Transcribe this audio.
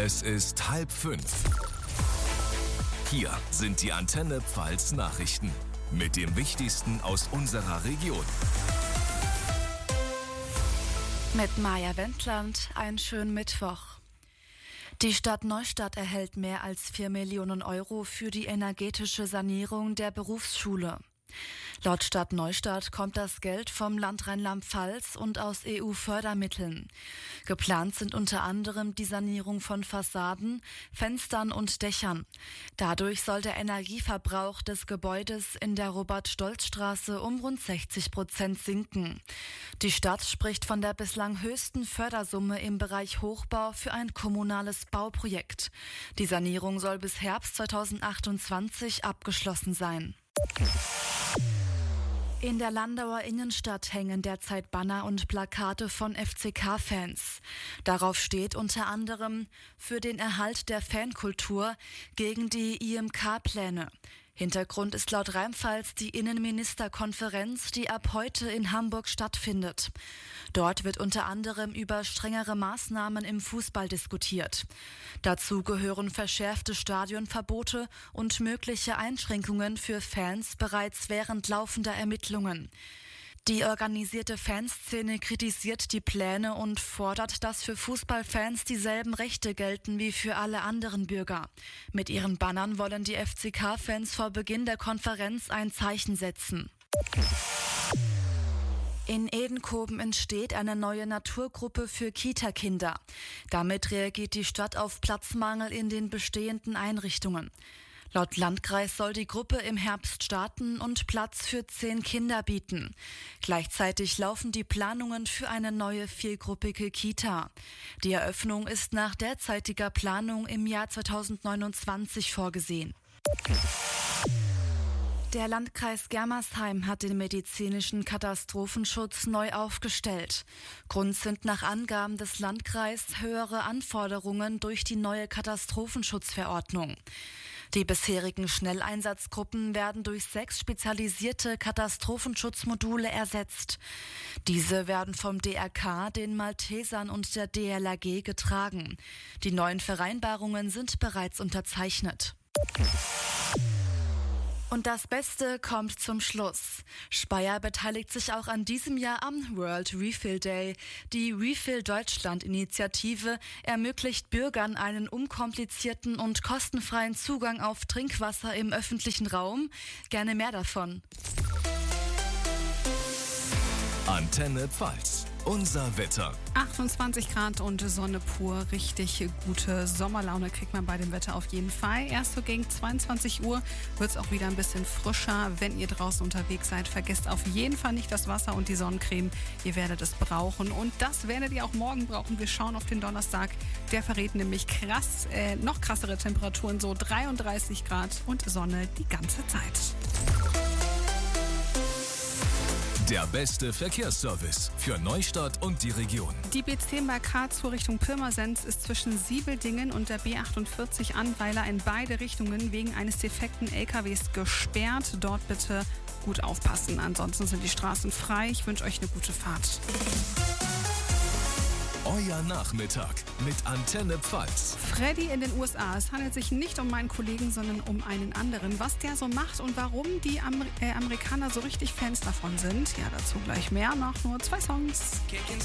Es ist 4:30. Hier sind die Antenne Pfalz Nachrichten mit dem Wichtigsten aus unserer Region. Mit Maja Wendland, einen schönen Mittwoch. Die Stadt Neustadt erhält mehr als 4 Millionen Euro für die energetische Sanierung der Berufsschule. Laut Stadt Neustadt kommt das Geld vom Land Rheinland-Pfalz und aus EU-Fördermitteln. Geplant sind unter anderem die Sanierung von Fassaden, Fenstern und Dächern. Dadurch soll der Energieverbrauch des Gebäudes in der Robert-Stolz-Straße um rund 60% sinken. Die Stadt spricht von der bislang höchsten Fördersumme im Bereich Hochbau für ein kommunales Bauprojekt. Die Sanierung soll bis Herbst 2028 abgeschlossen sein. In der Landauer Innenstadt hängen derzeit Banner und Plakate von FCK-Fans. Darauf steht unter anderem für den Erhalt der Fankultur gegen die IMK-Pläne. Hintergrund ist laut Rheinpfalz die Innenministerkonferenz, die ab heute in Hamburg stattfindet. Dort wird unter anderem über strengere Maßnahmen im Fußball diskutiert. Dazu gehören verschärfte Stadionverbote und mögliche Einschränkungen für Fans bereits während laufender Ermittlungen. Die organisierte Fanszene kritisiert die Pläne und fordert, dass für Fußballfans dieselben Rechte gelten wie für alle anderen Bürger. Mit ihren Bannern wollen die FCK-Fans vor Beginn der Konferenz ein Zeichen setzen. In Edenkoben entsteht eine neue Naturgruppe für Kita-Kinder. Damit reagiert die Stadt auf Platzmangel in den bestehenden Einrichtungen. Laut Landkreis soll die Gruppe im Herbst starten und Platz für 10 Kinder bieten. Gleichzeitig laufen die Planungen für eine neue 4-gruppige Kita. Die Eröffnung ist nach derzeitiger Planung im Jahr 2029 vorgesehen. Der Landkreis Germersheim hat den medizinischen Katastrophenschutz neu aufgestellt. Grund sind nach Angaben des Landkreises höhere Anforderungen durch die neue Katastrophenschutzverordnung. Die bisherigen Schnelleinsatzgruppen werden durch 6 spezialisierte Katastrophenschutzmodule ersetzt. Diese werden vom DRK, den Maltesern und der DLRG getragen. Die neuen Vereinbarungen sind bereits unterzeichnet. Und das Beste kommt zum Schluss. Speyer beteiligt sich auch an diesem Jahr am World Refill Day. Die Refill Deutschland Initiative ermöglicht Bürgern einen unkomplizierten und kostenfreien Zugang auf Trinkwasser im öffentlichen Raum. Gerne mehr davon. Antenne Pfalz. Unser Wetter. 28 Grad und Sonne pur. Richtig gute Sommerlaune kriegt man bei dem Wetter auf jeden Fall. Erst so gegen 22 Uhr wird es auch wieder ein bisschen frischer. Wenn ihr draußen unterwegs seid, vergesst auf jeden Fall nicht das Wasser und die Sonnencreme. Ihr werdet es brauchen und das werdet ihr auch morgen brauchen. Wir schauen auf den Donnerstag. Der verrät nämlich noch krassere Temperaturen, so 33 Grad und Sonne die ganze Zeit. Der beste Verkehrsservice für Neustadt und die Region. Die B10 bei Karlsruhe Richtung Pirmasens ist zwischen Siebeldingen und der B48 Annweiler in beide Richtungen wegen eines defekten LKWs gesperrt. Dort bitte gut aufpassen. Ansonsten sind die Straßen frei. Ich wünsche euch eine gute Fahrt. Euer Nachmittag mit Antenne Pfalz. Freddy in den USA. Es handelt sich nicht um meinen Kollegen, sondern um einen anderen. Was der so macht und warum die Amerikaner so richtig Fans davon sind, ja, dazu gleich mehr nach nur 2 Songs.